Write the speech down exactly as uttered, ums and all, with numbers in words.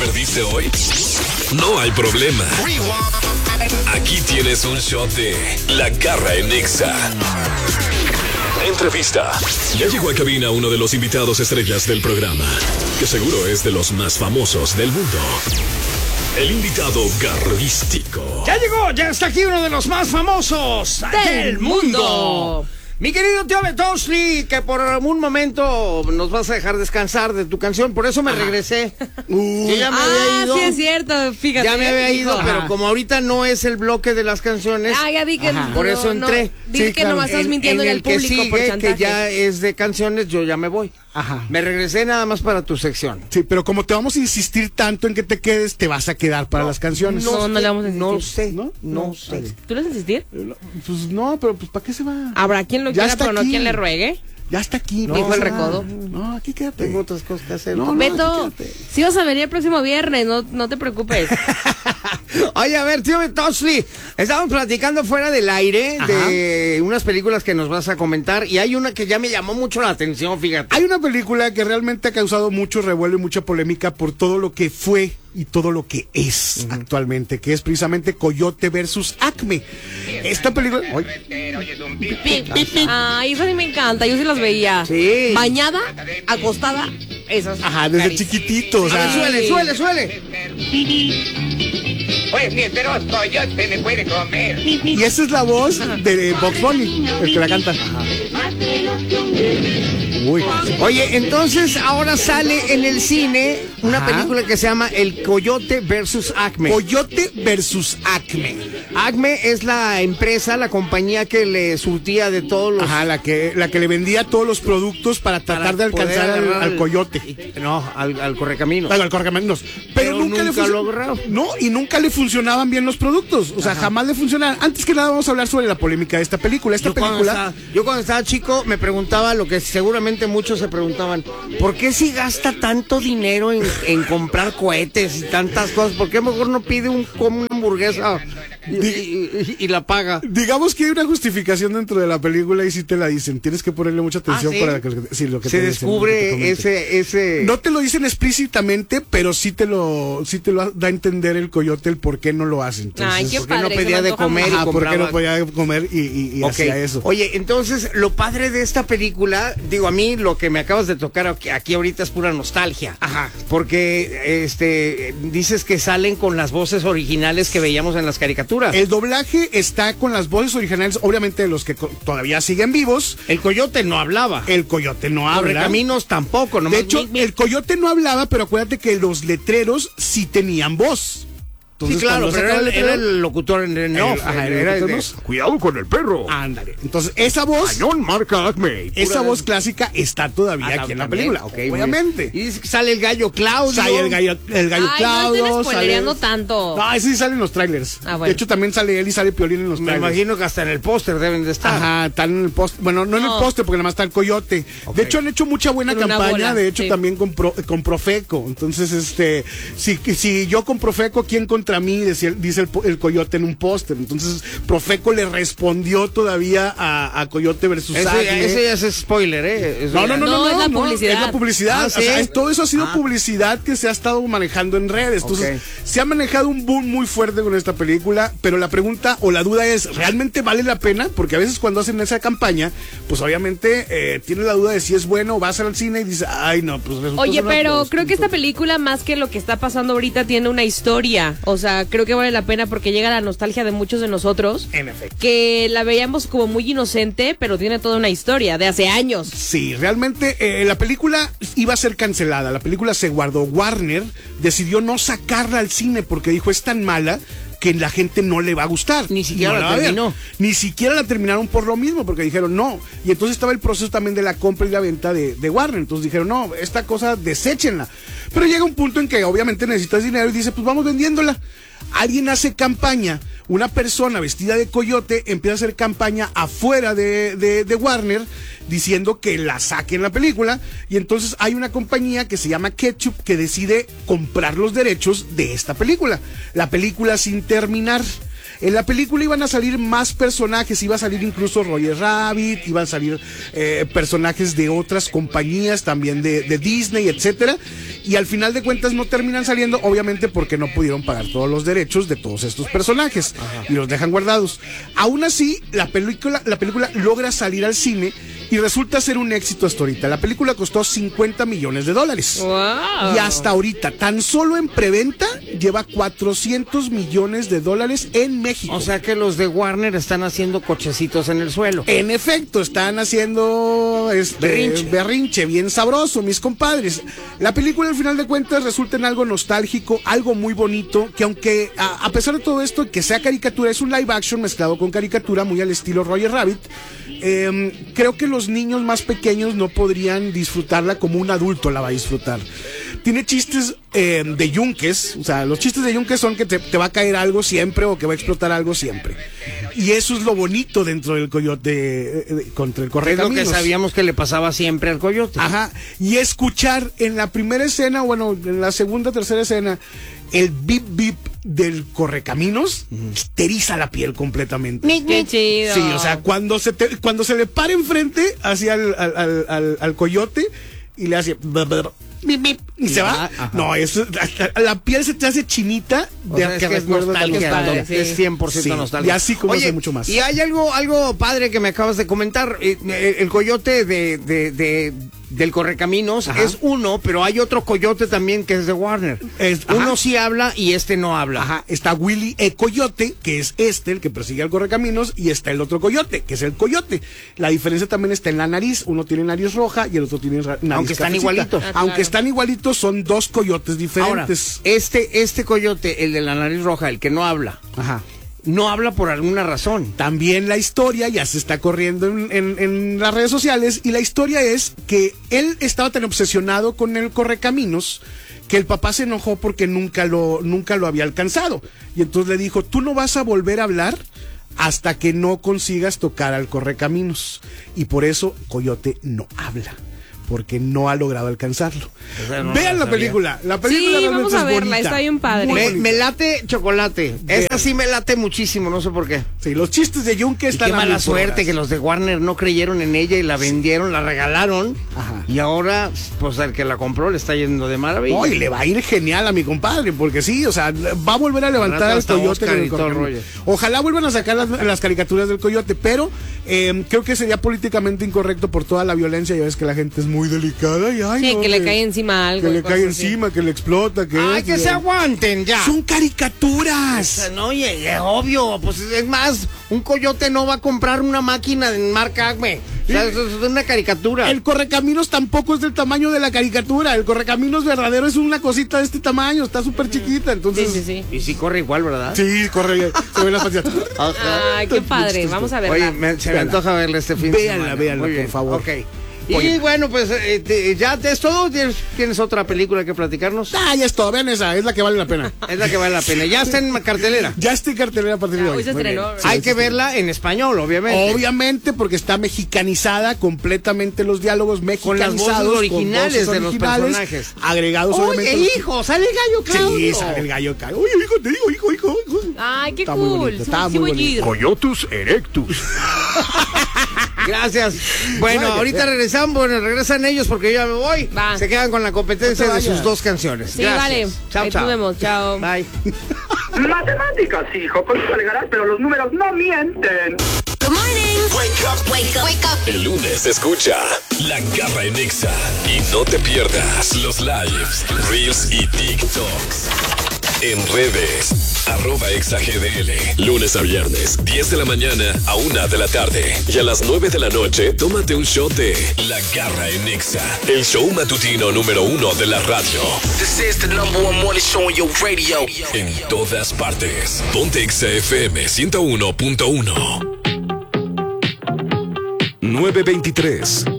perdiste hoy? No hay problema. Aquí tienes un shot de La Garra en Nexa. Entrevista. Ya llegó a cabina uno de los invitados estrellas del programa, que seguro es de los más famosos del mundo. El invitado garrístico. Ya llegó, ya está aquí uno de los más famosos del, del mundo. mundo. Mi querido tío Betosli, que por un momento nos vas a dejar descansar de tu canción, por eso me Ajá. regresé. Uh, ya me ah, había ido. sí es cierto, fíjate. Ya me había ido, Ajá. pero como ahorita no es el bloque de las canciones, ah, ya vi que no, por eso entré. No, dije sí, que claro. nomás estás mintiendo en, en el, el público que sigue, por chantaje. Que ya es de canciones, yo ya me voy. Ajá. Me regresé nada más para tu sección. Sí, pero como te vamos a insistir tanto en que te quedes, te vas a quedar para no, las canciones. No, no, no le vamos a insistir. No sé, ¿no? No, no sé. ¿Tú le vas a insistir? Pues no, pero pues ¿para qué se va? Habrá quien lo ya quiera, pero no aquí. quien le ruegue. Ya está aquí. No, dijo el recodo. No, aquí quédate. Tengo otras cosas que hacer. No, no, Beto, si vas a venir el próximo viernes, no, no te preocupes. Oye, a ver, tío Betosli, estábamos platicando fuera del aire Ajá. de unas películas que nos vas a comentar y hay una que ya me llamó mucho la atención, fíjate. Hay una película que realmente ha causado mucho revuelo y mucha polémica por todo lo que fue y todo lo que es uh-huh. actualmente, que es precisamente Coyote versus Acme. Esta película... Ay, esa sí me encanta, yo sí las veía. Sí. Bañada, acostada, esas. Ajá, desde carísimo. Chiquitito. O sea, a ver, suele, suele, suele. Pues mientras Coyote me puede comer. Y esa es la voz de Bugs Bunny, el que la canta. Ajá. Uy. Oye, entonces ahora sale en el cine una Ajá. película que se llama El Coyote versus Acme. Coyote versus Acme. Acme es la empresa, la compañía que le surtía de todos los... Ajá, la que, la que le vendía todos los productos para tratar para de alcanzar al, al coyote. Y, no, al, al correcaminos. Al, al correcaminos. Pero, Pero nunca, nunca le lo logró. No, y nunca le funcionaban bien los productos. O sea, Ajá. jamás le funcionaban. Antes que nada vamos a hablar sobre la polémica de esta película. Esta yo película... Cuando estaba, yo cuando estaba chico me preguntaba lo que seguramente muchos se preguntaban. ¿Por qué si gasta tanto dinero en, en comprar cohetes y tantas cosas? ¿Por qué mejor no pide un, como una hamburguesa y, y, y, y la paga? Digamos que hay una justificación dentro de la película y sí te la dicen. Tienes que ponerle mucha atención ¿Ah, sí? para que sí, lo que se te descubre dicen, que ese, ese... No te lo dicen explícitamente, pero sí te lo sí te lo da a entender el coyote el por qué no lo hacen. Entonces, Ay, qué ¿por qué padre, no pedía de comer Ajá, y compraba? ¿por qué no podía comer y, y, y okay. hacía eso? Oye, entonces, lo padre de esta película, digo, a mí lo que me acabas de tocar aquí, aquí ahorita es pura nostalgia. Ajá. Porque este dices que salen con las voces originales que veíamos en las caricaturas. El doblaje está con las voces originales, obviamente de los que co- todavía siguen vivos. El coyote no hablaba. El coyote no habla. Correcaminos tampoco. De hecho, mi, mi... el coyote no hablaba, pero acuérdate que los letreros sí tenían voz. Entonces, sí, claro, pero era el, era el locutor en el off. Ajá, era el de, cuidado con el perro. Ándale. Entonces, esa voz. Cañón marca Acme. Esa voz clásica está todavía ah, aquí en también. la película. Okay, obviamente. Y dice que sale el gallo Claudio. Sale el gallo, el gallo Ay, Claudio. No estén spoilereando sale... tanto. No, ese sí sale en los trailers. Ah, bueno. De hecho, también sale él y sale Piolín en los trailers. Me imagino que hasta en el póster deben de estar. Ajá, están en el póster. Bueno, no, no en el póster, porque nada más está el coyote. Okay. De hecho, han hecho mucha buena Con campaña. Bola, de hecho, sí. también con, Pro, con Profeco. Entonces, este, si, si yo con Profeco, ¿quién contra mí? Decía, dice el, el coyote en un póster. Entonces, Profeco le respondió todavía a, a Coyote versus Ese, Acme. ese ya es spoiler, ¿eh? Eso no, no, no, no, no, no, es la no, publicidad. Es la publicidad. Ah, ¿sí? O sea, es, todo eso ha sido ah. publicidad que se ha estado manejando en redes. Entonces, okay. se ha manejado un boom muy fuerte con esta película, pero la pregunta o la duda es, ¿realmente vale la pena? Porque a veces cuando hacen esa campaña, pues obviamente eh, tienes la duda de si es bueno, vas al cine y dices, ay, no, pues resulta Oye, pero pues, creo que esta película, más que lo que está pasando ahorita, tiene una historia. O sea, creo que vale la pena porque llega la nostalgia de muchos de nosotros. En efecto. Que la veíamos como muy inocente, pero tiene toda una historia de hace años. Sí, realmente eh, la película iba a ser cancelada. La película se guardó. Warner decidió no sacarla al cine porque dijo, es tan mala que la gente no le va a gustar. Ni siquiera no la, la terminó. Ni siquiera la terminaron por lo mismo, porque dijeron no. Y entonces estaba el proceso también de la compra y la venta de, de Warner. Entonces dijeron, no, esta cosa deséchenla. Pero llega un punto en que obviamente necesitas dinero y dice, pues vamos vendiéndola. Alguien hace campaña, una persona vestida de coyote empieza a hacer campaña afuera de, de, de Warner diciendo que la saquen la película, y entonces hay una compañía que se llama Ketchup que decide comprar los derechos de esta película. La película sin terminar. En la película iban a salir más personajes, iba a salir incluso Roger Rabbit, iban a salir eh, personajes de otras compañías, también de, de Disney, etcétera. Y al final de cuentas no terminan saliendo, obviamente porque no pudieron pagar todos los derechos de todos estos personajes. Ajá. Y los dejan guardados. Aún así, la película, la película logra salir al cine y resulta ser un éxito hasta ahorita. La película costó cincuenta millones de dólares. Wow. Y hasta ahorita, tan solo en preventa, lleva cuatrocientos millones de dólares en México. O sea que los de Warner están haciendo cochecitos en el suelo. En efecto, están haciendo este berrinche. berrinche bien sabroso, mis compadres. La película, al final de cuentas, resulta en algo nostálgico, algo muy bonito, que aunque a, a pesar de todo esto, que sea caricatura, es un live action mezclado con caricatura, muy al estilo Roger Rabbit. Eh, creo que los niños más pequeños no podrían disfrutarla como un adulto la va a disfrutar. Tiene chistes eh, de yunques, o sea, los chistes de yunques son que te, te va a caer algo siempre o que va a explotar algo siempre. Y eso es lo bonito dentro del coyote eh, eh, contra el Es correcaminos. lo que sabíamos que le pasaba siempre al coyote. Ajá, y escuchar en la primera escena, bueno, en la segunda, tercera escena, el bip bip del correcaminos, uh-huh. te eriza la piel completamente. Qué chido. Sí, o sea, cuando se te, cuando se le para enfrente hacia al, al, al, al, al coyote y le hace bip, bip, y se va. Ajá. No, eso, la piel se te hace chinita de o sea, es que es nostalgia, padre, sí. es cien por ciento sí, nostalgia. Y así como Oye, hace mucho más. Y hay algo, algo padre que me acabas de comentar. Eh, eh, el coyote de, de, de del Correcaminos Ajá. es uno, pero hay otro coyote también que es de Warner. Es, uno sí habla y este no habla. Ajá. Está Willy E. Coyote, que es este, el que persigue al Correcaminos, y está el otro coyote, que es el coyote. La diferencia también está en la nariz. Uno tiene nariz roja y el otro tiene nariz Aunque están cafecita. igualitos. Ah, Aunque claro. están igualitos, son dos coyotes diferentes. Ahora, este, este coyote, el de la nariz roja, el que no habla. Ajá. No habla por alguna razón. También la historia ya se está corriendo en, en, en las redes sociales, y la historia es que él estaba tan obsesionado con el Correcaminos que el papá se enojó porque nunca lo, nunca lo había alcanzado. Y entonces le dijo, tú no vas a volver a hablar hasta que no consigas tocar al Correcaminos. Y por eso Coyote no habla, porque no ha logrado alcanzarlo. O sea, no Vean la sabía. película. La película Sí, realmente vamos a es verla, bonita. está bien padre. Muy Me, bonita. me late chocolate. Esta sí me late muchísimo, no sé por qué. Sí, los chistes de Yunque Y están qué a mala mil suerte horas. que los de Warner no creyeron en ella y la vendieron, la regalaron. Ajá. Y ahora, pues el que la compró le está yendo de maravilla. No, y le va a ir genial a mi compadre, porque sí, o sea, va a volver a levantar rato al hasta coyote. Oscar con el y todo el Correcaminos. rollo. Ojalá vuelvan a sacar las, las caricaturas del coyote, pero eh, creo que sería políticamente incorrecto por toda la violencia. Ya ves que la gente es muy delicada y ay, Sí, no, que le cae encima algo. que le y cosas cae así. encima, que le explota, que Ay, es, que y- se aguanten ya. Son caricaturas. No, y es obvio, pues es más, un coyote no va a comprar una máquina de marca Acme. O sea, eso es una caricatura. El Correcaminos tampoco es del tamaño de la caricatura. El Correcaminos verdadero es una cosita de este tamaño, está súper chiquita, entonces. Sí, sí, sí. Y sí corre igual, ¿verdad? Sí, corre, se ven las patitas. Ajá. Ay, qué padre. Vamos a verla. Oye, me- se me Véanla. antoja verla este fin de Véanla, semana. véanla, Muy por bien, favor. Ok. Y Oye. bueno, pues eh, te- ya te- es todo. ¿Tienes, tienes otra película que platicarnos? Ah, ya es todo, vean esa, es la que vale la pena. Es la que vale la pena. Ya está en cartelera. Ya está en cartelera a partir de Ya, hoy. hoy se Muy bien. estrenó, Sí, Hay sí, que sí. verla en español, obviamente. Obviamente, porque está mexicanizada completamente los diálogos Con las mexicanizados. voces originales voces de los originales, personajes. Agregados Oye, obviamente. los- hijo, sale el gallo Claudio. Sí, sale el gallo Claudio. Oye, hijo, te digo, hijo, hijo, hijo. Ay, qué Está muy cool. bonito, está Sí, muy voy a bonito. ir. Coyotus erectus. Gracias. Bueno, Vaya, ahorita ya. regresamos, bueno, regresan ellos porque yo ya me voy. Va. Se quedan con la competencia No te de sus vayas. dos canciones. Sí, Gracias. vale. Chao, Ahí chao. nos vemos. Chao. Bye. Matemáticas, hijo, con eso alegarás, pero los números no mienten. Good morning. Wake up. Wake up. Wake up. El lunes se escucha La Garra en Exa. Y no te pierdas los lives, reels y TikToks. En redes, arroba exagdl. Lunes a viernes, diez de la mañana a una de la tarde. Y a las nueve de la noche, tómate un shot de La Garra en Exa. El show matutino número uno de la radio. This is the number one morning show on your radio. En todas partes. Ponte Exa F M ciento uno punto uno. nueve veintitrés.